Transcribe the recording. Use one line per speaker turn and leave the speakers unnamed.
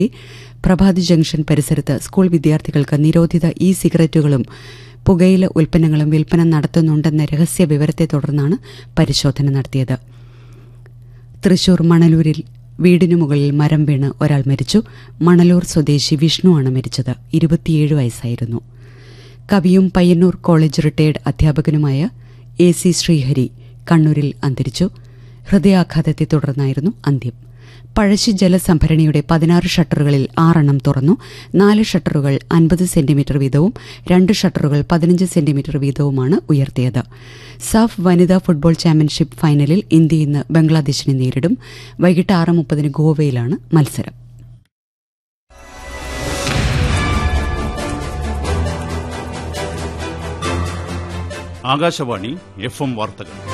പ്രഭാതി junction പരിസരത്ത് school വിദ്യാർത്ഥികൾക്ക് നിരോധിത സിഗരറ്റുകളും പുകയില ഉൽപ്പന്നങ്ങളും വിൽപ്പന നടത്തുന്നുണ്ടെന്ന രഹസ്യ വിവരത്തെ തുടർന്നാണ് പരിശോധന നടത്തിയത്. തൃശൂർ മണലൂരിൽ വീടിനു മുകളിൽ മരം വീണ് ഒരാൾ മരിച്ചു. മണലൂർ സ്വദേശി വിഷ്ണുവാണ് മരിച്ചത്. 27 വയസ്സായിരുന്നു. കവിയും Payyanur college retired അധ്യാപകനുമായ AC Sreehari കണ്ണൂരിൽ അന്തരിച്ചു. ഹൃദയാഘാതത്തെ തുടർന്നായിരുന്നു അന്ത്യം. പഴശ്ശി ജലസംഭരണിയുടെ 16 ഷട്ടറുകളിൽ 6 തുറന്നു. 4 ഷട്ടറുകൾ 50 സെന്റിമീറ്റർ വീതവും 2 ഷട്ടറുകൾ 15 സെന്റിമീറ്റർ വീതവുമാണ് ഉയർത്തിയത്. സാഫ് വനിതാ ഫുട്ബോൾ ചാമ്പ്യൻഷിപ്പ് ഫൈനലിൽ ഇന്ത്യ ഇന്ന് ബംഗ്ലാദേശിനെ നേരിടും. വൈകിട്ട് 6:30 ഗോവയിലാണ് മത്സരം.
ആകാശവാണി FM വാർത്തകൾ.